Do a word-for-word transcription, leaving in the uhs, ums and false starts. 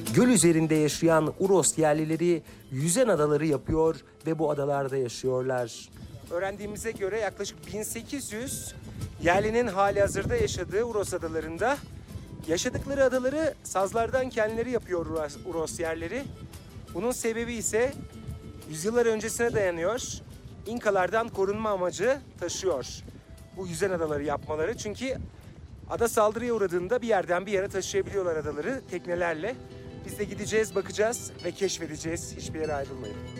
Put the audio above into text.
Göl üzerinde yaşayan Uros yerlileri yüzen adaları yapıyor ve bu adalarda yaşıyorlar. Öğrendiğimize göre yaklaşık bin sekiz yüz yerlinin hali hazırda yaşadığı Uros adalarında. Yaşadıkları adaları sazlardan kendileri yapıyor Uros, Uros yerleri. Bunun sebebi ise yüzyıllar öncesine dayanıyor. İnkalardan korunma amacı taşıyor bu yüzen adaları yapmaları. Çünkü ada saldırıya uğradığında bir yerden bir yere taşıyabiliyorlar adaları teknelerle. Biz de gideceğiz, bakacağız ve keşfedeceğiz. Hiçbir yere ayrılmayın.